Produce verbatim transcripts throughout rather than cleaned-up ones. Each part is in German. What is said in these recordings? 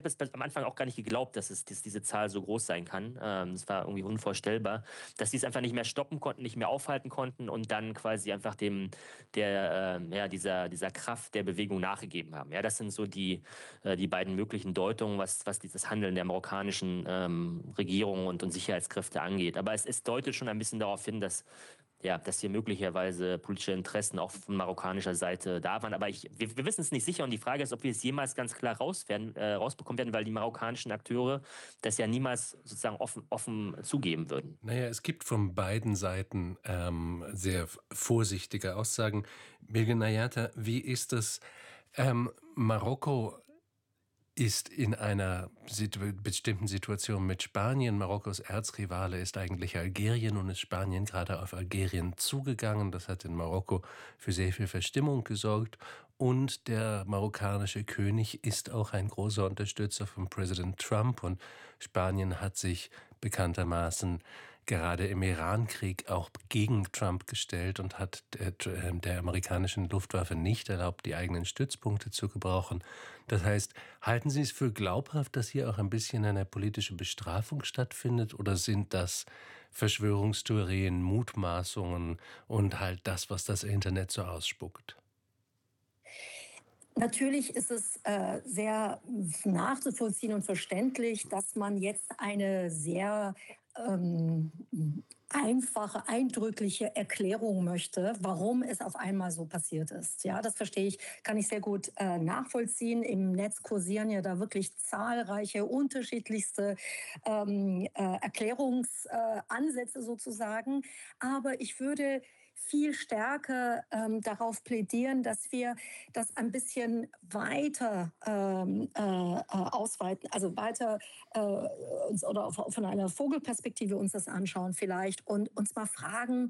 es am Anfang auch gar nicht geglaubt, dass es dass diese Zahl so groß sein kann. Ähm, das war irgendwie unvorstellbar, dass sie es einfach nicht mehr stoppen konnten, nicht mehr aufhalten konnten und dann quasi einfach dem der ähm, ja dieser dieser Kraft der Bewegung nachgegeben haben. Ja, das sind so die äh, die beiden möglichen Deutungen, was was dieses Handeln der marokkanischen ähm, Regierung und, und Sicherheitskräfte angeht. Aber es, es deutet schon ein bisschen darauf hin, dass ja, dass hier möglicherweise politische Interessen auch von marokkanischer Seite da waren. Aber ich, wir, wir wissen es nicht sicher und die Frage ist, ob wir es jemals ganz klar raus werden, äh, rausbekommen werden, weil die marokkanischen Akteure das ja niemals sozusagen offen, offen zugeben würden. Naja, es gibt von beiden Seiten ähm, sehr vorsichtige Aussagen. Bilge Nayata, wie ist das? Ähm, Marokko ist in einer situ- bestimmten Situation mit Spanien. Marokkos Erzrivale ist eigentlich Algerien und ist Spanien gerade auf Algerien zugegangen. Das hat in Marokko für sehr viel Verstimmung gesorgt. Und der marokkanische König ist auch ein großer Unterstützer von Präsident Trump. Und Spanien hat sich bekanntermaßen gerade im Iran-Krieg auch gegen Trump gestellt und hat der, der amerikanischen Luftwaffe nicht erlaubt, die eigenen Stützpunkte zu gebrauchen. Das heißt, halten Sie es für glaubhaft, dass hier auch ein bisschen eine politische Bestrafung stattfindet, oder sind das Verschwörungstheorien, Mutmaßungen und halt das, was das Internet so ausspuckt? Natürlich ist es äh, sehr nachzuvollziehen und verständlich, dass man jetzt eine sehr ähm, einfache, eindrückliche Erklärung möchte, warum es auf einmal so passiert ist. Ja, das verstehe ich, kann ich sehr gut äh, nachvollziehen. Im Netz kursieren ja da wirklich zahlreiche, unterschiedlichste ähm, äh, Erklärungsansätze äh, sozusagen. Aber ich würde viel stärker ähm, darauf plädieren, dass wir das ein bisschen weiter ähm, äh, ausweiten, also weiter äh, uns oder auf, von einer Vogelperspektive uns das anschauen vielleicht und uns mal fragen,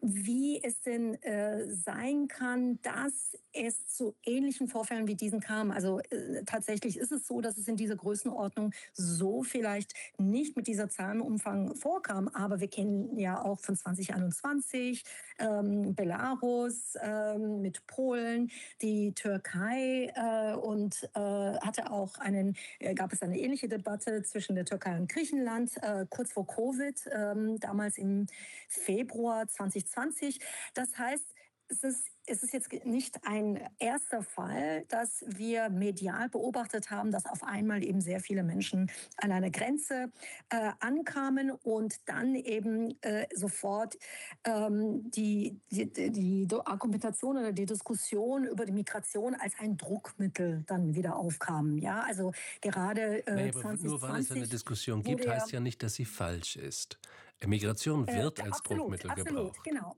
wie es denn äh, sein kann, dass es zu ähnlichen Vorfällen wie diesen kam. Also äh, tatsächlich ist es so, dass es in dieser Größenordnung so vielleicht nicht mit dieser Zahlenumfang vorkam, aber wir kennen ja auch von zwanzig einundzwanzig ähm, Belarus ähm, mit Polen, die Türkei äh, und äh, hatte auch einen, äh, gab es eine ähnliche Debatte zwischen der Türkei und Griechenland äh, kurz vor Covid, äh, damals im Februar zwanzig zwanzig. Das heißt, es ist, es ist jetzt nicht ein erster Fall, dass wir medial beobachtet haben, dass auf einmal eben sehr viele Menschen an einer Grenze äh, ankamen und dann eben äh, sofort ähm, die, die, die Argumentation oder die Diskussion über die Migration als ein Druckmittel dann wieder aufkam. Ja, also gerade äh, Naja, aber nur weil es eine Diskussion gibt, heißt ja nicht, dass sie falsch ist. Migration wird äh, als absolut, Druckmittel absolut, gebraucht. genau.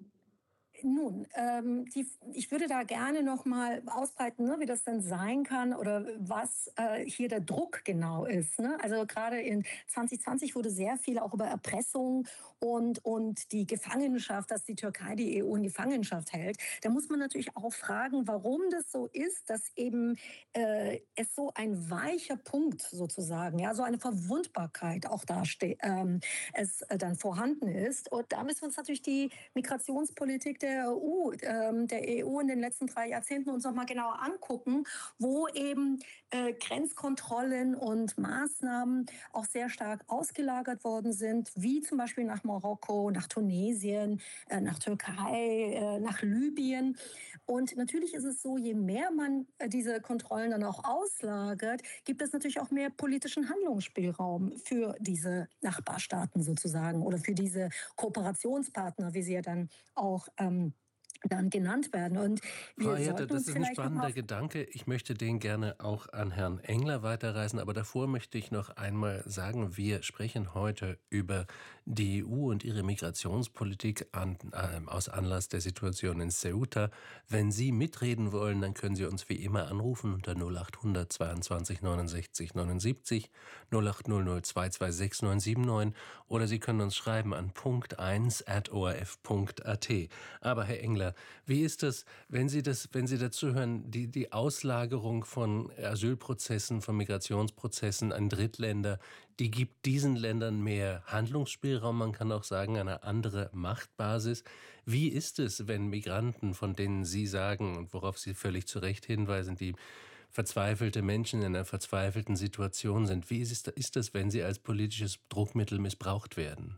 Nun, ähm, die, ich würde da gerne noch mal ausbreiten, ne, wie das dann sein kann oder was äh, hier der Druck genau ist. Ne? Also gerade in zwanzig zwanzig wurde sehr viel auch über Erpressung und, und die Gefangenschaft, dass die Türkei die E U in Gefangenschaft hält. Da muss man natürlich auch fragen, warum das so ist, dass eben äh, es so ein weicher Punkt sozusagen, ja, so eine Verwundbarkeit auch da ähm, es äh, dann vorhanden ist. Und da müssen wir uns natürlich die Migrationspolitik der E U, ähm, der E U in den letzten drei Jahrzehnten uns noch mal genauer angucken, wo eben äh, Grenzkontrollen und Maßnahmen auch sehr stark ausgelagert worden sind, wie zum Beispiel nach Marokko, nach Tunesien, äh, nach Türkei, äh, nach Libyen. Und natürlich ist es so, je mehr man äh, diese Kontrollen dann auch auslagert, gibt es natürlich auch mehr politischen Handlungsspielraum für diese Nachbarstaaten sozusagen oder für diese Kooperationspartner, wie sie ja dann auch ähm, dann genannt werden. Und Frau wir Ayerta, sollten das uns ist ein vielleicht noch mal spannender Gedanke. Ich möchte den gerne auch an Herrn Engler weiterreichen, aber davor möchte ich noch einmal sagen, wir sprechen heute über die E U und ihre Migrationspolitik an, äh, aus Anlass der Situation in Ceuta. Wenn Sie mitreden wollen, dann können Sie uns wie immer anrufen unter null acht hundert zweiundzwanzig neunundsechzig neunundsiebzig, null acht hundert zweihundertsechsundzwanzig neun sieben neun oder Sie können uns schreiben an punkt eins at o r f punkt a t. Aber Herr Engler, wie ist das, wenn Sie das, wenn Sie dazu hören, die, die Auslagerung von Asylprozessen, von Migrationsprozessen an Drittländer, die gibt diesen Ländern mehr Handlungsspielraum, man kann auch sagen, eine andere Machtbasis. Wie ist es, wenn Migranten, von denen Sie sagen und worauf Sie völlig zu Recht hinweisen, die verzweifelte Menschen in einer verzweifelten Situation sind. Wie ist, es, ist das, wenn sie als politisches Druckmittel missbraucht werden?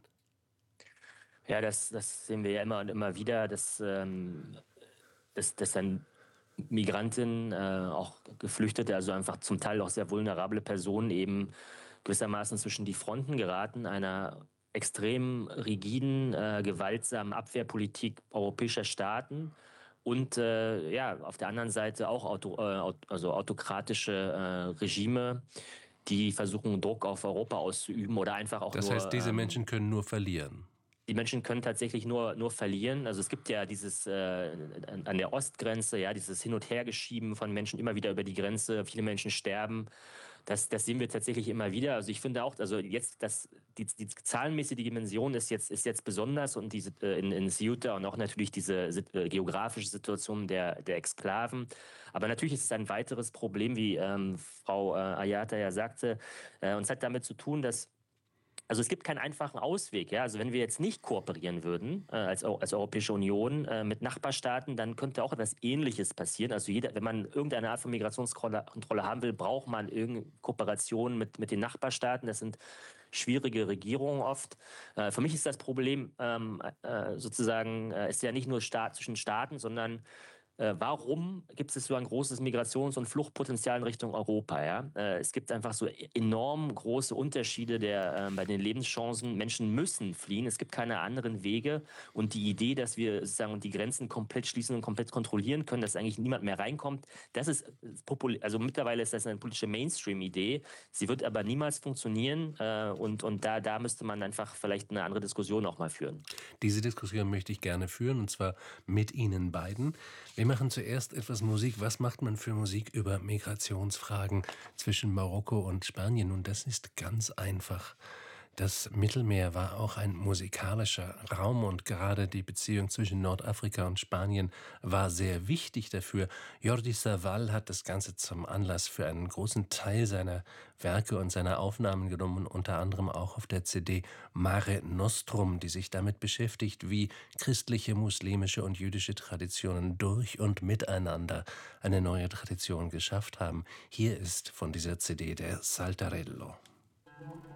Ja, das, das sehen wir ja immer und immer wieder, dass, ähm, dass, dass dann Migranten, äh, auch Geflüchtete, also einfach zum Teil auch sehr vulnerable Personen eben gewissermaßen zwischen die Fronten geraten, einer extrem rigiden, äh, gewaltsamen Abwehrpolitik europäischer Staaten und äh, ja, auf der anderen Seite auch auto, äh, also autokratische äh, Regime, die versuchen, Druck auf Europa auszuüben oder einfach auch Das heißt, nur diese ähm, Menschen können nur verlieren. die Menschen können tatsächlich nur, nur verlieren. Also es gibt ja dieses äh, an, an der Ostgrenze, ja, dieses Hin- und Hergeschieben von Menschen immer wieder über die Grenze. Viele Menschen sterben. Das, das sehen wir tatsächlich immer wieder. Also ich finde auch, also jetzt das, die, die zahlenmäßige Dimension ist jetzt, ist jetzt besonders und diese äh, in, in Ceuta und auch natürlich diese äh, geografische Situation der, der Exklaven. Aber natürlich ist es ein weiteres Problem, wie ähm, Frau äh, Ayata ja sagte. Äh, und es hat damit zu tun, dass also es gibt keinen einfachen Ausweg. Ja? Also wenn wir jetzt nicht kooperieren würden äh, als, als Europäische Union äh, mit Nachbarstaaten, dann könnte auch etwas Ähnliches passieren. Also jeder, wenn man irgendeine Art von Migrationskontrolle haben will, braucht man irgendeine Kooperation mit, mit den Nachbarstaaten. Das sind schwierige Regierungen oft. Äh, für mich ist das Problem ähm, äh, sozusagen, äh, ist ja nicht nur Staat zwischen Staaten, sondern äh, warum gibt es so ein großes Migrations- und Fluchtpotenzial in Richtung Europa? Ja? Äh, es gibt einfach so enorm große Unterschiede der, äh, bei den Lebenschancen. Menschen müssen fliehen. Es gibt keine anderen Wege. Und die Idee, dass wir sozusagen die Grenzen komplett schließen und komplett kontrollieren können, dass eigentlich niemand mehr reinkommt, das ist populär. Also mittlerweile ist das eine politische Mainstream-Idee. Sie wird aber niemals funktionieren. Äh, und und da, da müsste man einfach vielleicht eine andere Diskussion auch mal führen. Diese Diskussion möchte ich gerne führen, und zwar mit Ihnen beiden. Wir machen zuerst etwas Musik. Was macht man für Musik über Migrationsfragen zwischen Marokko und Spanien? Und das ist ganz einfach. Das Mittelmeer war auch ein musikalischer Raum und gerade die Beziehung zwischen Nordafrika und Spanien war sehr wichtig dafür. Jordi Savall hat das Ganze zum Anlass für einen großen Teil seiner Werke und seiner Aufnahmen genommen, unter anderem auch auf der C D Mare Nostrum, die sich damit beschäftigt, wie christliche, muslimische und jüdische Traditionen durch und miteinander eine neue Tradition geschafft haben. Hier ist von dieser C D der Saltarello.